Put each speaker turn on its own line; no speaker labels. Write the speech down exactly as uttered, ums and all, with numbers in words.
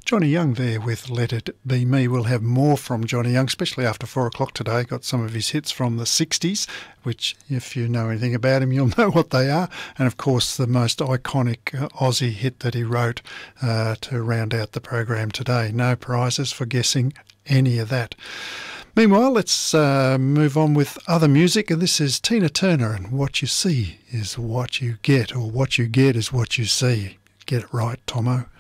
Johnny Young there with Let It Be Me. We'll have more from Johnny Young, especially after four o'clock today. Got some of his hits from the sixties, which if you know anything about him, you'll know what they are. And of course, the most iconic uh, Aussie hit that he wrote uh, to round out the program today. No prizes for guessing any of that. Meanwhile, let's uh, move on with other music. And this is Tina Turner and What You See Is What You Get, or What You Get Is What You See. Get it right, Tomo.